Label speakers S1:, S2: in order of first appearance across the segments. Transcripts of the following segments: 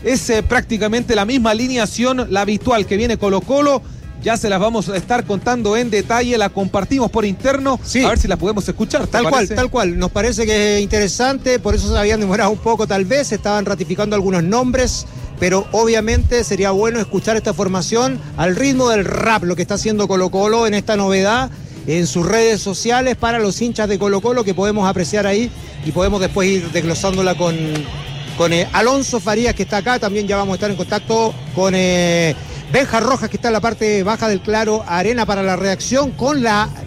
S1: es prácticamente la misma alineación, la habitual que viene Colo-Colo. Ya se las vamos a estar contando en detalle, la compartimos por interno, sí. A ver si las podemos escuchar.
S2: Tal cual, nos parece que es interesante, por eso se habían demorado un poco tal vez, estaban ratificando algunos nombres, pero obviamente sería bueno escuchar esta formación al ritmo del rap, lo que está haciendo Colo-Colo en esta novedad, en sus redes sociales para los hinchas de Colo-Colo que podemos apreciar ahí y podemos después ir desglosándola con Alonso Farías, que está acá, también ya vamos a estar en contacto con Benja Rojas, que está en la parte baja del Claro Arena para la redacción, con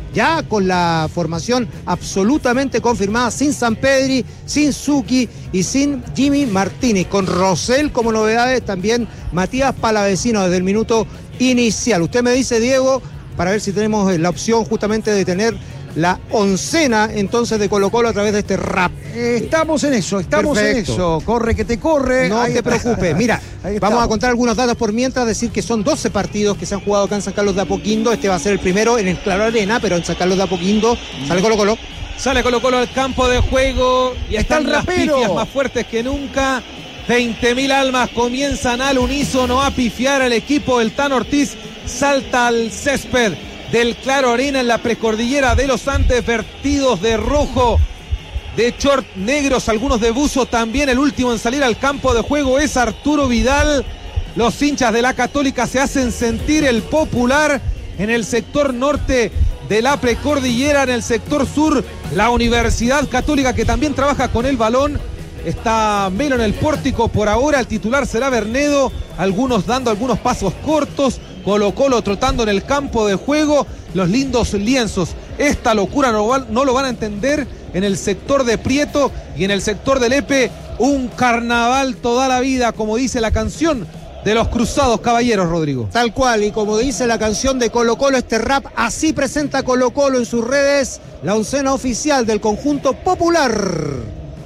S2: la formación absolutamente confirmada, sin Sampedri, sin Zucchi y sin Jimmy Martínez, con Rosell como novedades, también Matías Palavecino desde el minuto inicial. Usted me dice, Diego, para ver si tenemos la opción justamente de tener la oncena entonces de Colo-Colo a través de este rap.
S3: Estamos en eso. Corre que te corre.
S2: No te preocupes. Mira, vamos a contar algunos datos por mientras, decir que son 12 partidos que se han jugado acá en San Carlos de Apoquindo. Este va a ser el primero en el Claro Arena, pero en San Carlos de Apoquindo sale Colo-Colo.
S1: Sale Colo-Colo al campo de juego y
S3: está el
S1: las pifias más fuertes que nunca. 20.000 almas comienzan al unísono a pifiar al equipo del Tan Ortiz. Salta al césped del Claro Arena en la precordillera de los Andes, vertidos de rojo, de short negros, algunos de buzo también. El último en salir al campo de juego es Arturo Vidal. Los hinchas de la Católica se hacen sentir, el popular en el sector norte de la precordillera, en el sector sur la Universidad Católica, que también trabaja con el balón. Está Melo en el pórtico por ahora, el titular será Bernedo, algunos dando algunos pasos cortos, Colo-Colo trotando en el campo de juego, los lindos lienzos. Esta locura no lo van a entender en el sector de Prieto y en el sector del Epe, un carnaval toda la vida, como dice la canción de los Cruzados Caballeros, Rodrigo.
S2: Tal cual, y como dice la canción de Colo-Colo, este rap, así presenta Colo-Colo en sus redes la oncena oficial del conjunto popular.